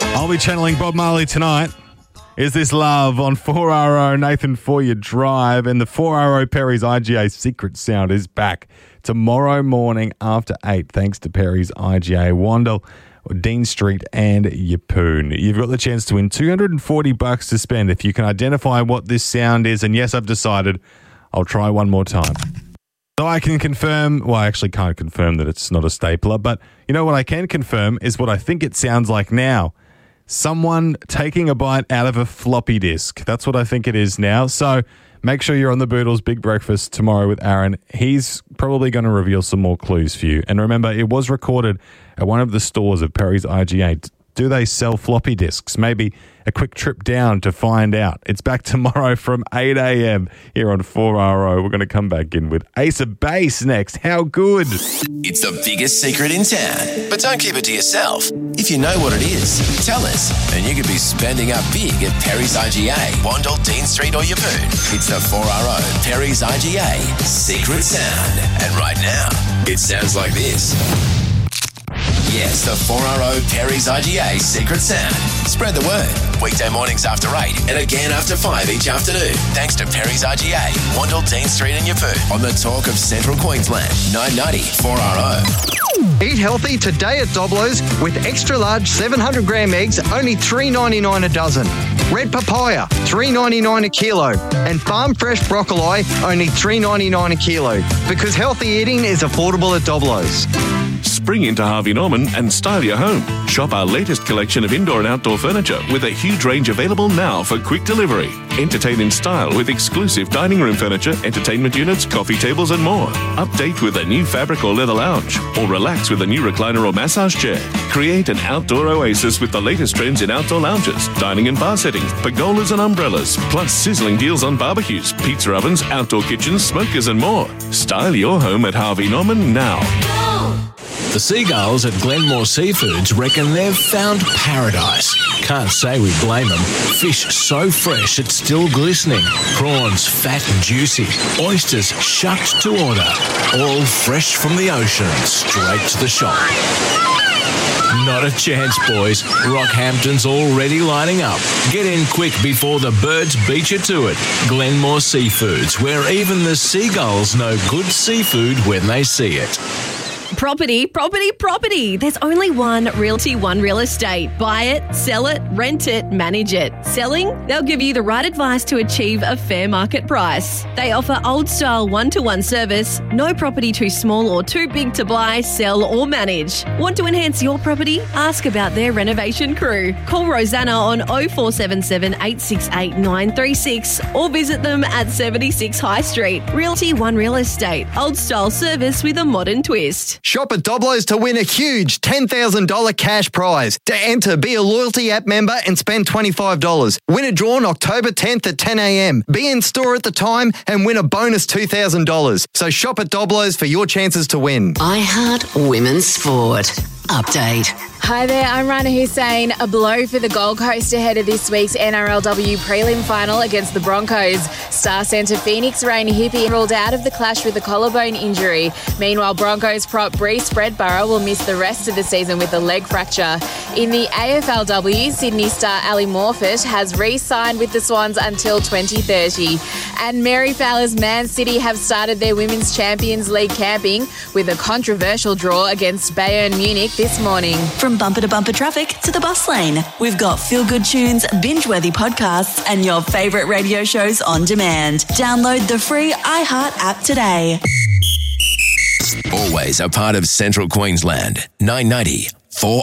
I'll be channeling Bob Marley tonight. Is This Love on 4RO Nathan For Your Drive, and the 4RO Perry's IGA Secret Sound is back tomorrow morning after 8 thanks to Perry's IGA, Wandle, Dean Street and Yeppoon. You've got the chance to win $240 to spend if you can identify what this sound is, and yes, I've decided I'll try one more time. So I can confirm, well, I actually can't confirm that it's not a stapler, but you know what I can confirm is what I think it sounds like now. Someone taking a bite out of a floppy disk. That's what I think it is now. So make sure you're on the Boodles Big Breakfast tomorrow with Aaron. He's probably going to reveal some more clues for you. And remember, it was recorded at one of the stores of Perry's IGA. Do they sell floppy disks? Maybe a quick trip down to find out. It's back tomorrow from 8 a.m. here on 4RO. We're going to come back in with Ace of Base next. How good? It's the biggest secret in town. But don't keep it to yourself. If you know what it is, tell us, and you could be spending up big at Perry's IGA, Wandle, Dean Street or Yeppoon. It's the 4RO Perry's IGA Secret Sound. And right now, it sounds like this. Yes, the 4RO Perry's IGA Secret Sound. Spread the word. Weekday mornings after 8 and again after 5 each afternoon. Thanks to Perry's IGA, Wandle, Dean Street and Yeppoon. On the talk of Central Queensland, 990 4RO. Eat healthy today at Doblo's with extra large 700 gram eggs, only $3.99 a dozen. Red papaya, $3.99 a kilo. And farm fresh broccoli, only $3.99 a kilo. Because healthy eating is affordable at Doblo's. Spring into Harvey Norman and style your home. Shop our latest collection of indoor and outdoor furniture with a huge range available now for quick delivery. Entertain in style with exclusive dining room furniture, entertainment units, coffee tables and more. Update with a new fabric or leather lounge, or relax with a new recliner or massage chair. Create an outdoor oasis with the latest trends in outdoor lounges, dining and bar settings, pergolas and umbrellas, plus sizzling deals on barbecues, pizza ovens, outdoor kitchens, smokers and more. Style your home at Harvey Norman now. The seagulls at Glenmore Seafoods reckon they've found paradise. Can't say we blame them. Fish so fresh it's still glistening. Prawns fat and juicy. Oysters shucked to order. All fresh from the ocean, straight to the shop. Not a chance, boys. Rockhampton's already lining up. Get in quick before the birds beat you to it. Glenmore Seafoods, where even the seagulls know good seafood when they see it. Property. There's only one Realty One Real Estate. Buy it, sell it, rent it, manage it. Selling? They'll give you the right advice to achieve a fair market price. They offer old-style one-to-one service. No property too small or too big to buy, sell or manage. Want to enhance your property? Ask about their renovation crew. Call Rosanna on 0477 868 936 or visit them at 76 High Street. Realty One Real Estate. Old-style service with a modern twist. Shop at Doblo's to win a huge $10,000 cash prize. To enter, be a loyalty app member and spend $25. Winner drawn October 10th at 10 a.m. Be in store at the time and win a bonus $2,000. So shop at Doblo's for your chances to win. iHeart Women's Sport. Update. Hi there, I'm Rana Hussein. A blow for the Gold Coast ahead of this week's NRLW prelim final against the Broncos. Star centre Phoenix Rain Hippie ruled out of the clash with a collarbone injury. Meanwhile, Broncos prop Bree Spreadborough will miss the rest of the season with a leg fracture. In the AFLW, Sydney star Ali Morfitt has re-signed with the Swans until 2030. And Mary Fowler's Man City have started their Women's Champions League camping with a controversial draw against Bayern Munich this morning. From bumper to bumper traffic to the bus lane, we've got feel-good tunes, binge-worthy podcasts and your favourite radio shows on demand. Download the free iHeart app today. Always a part of Central Queensland. 990 4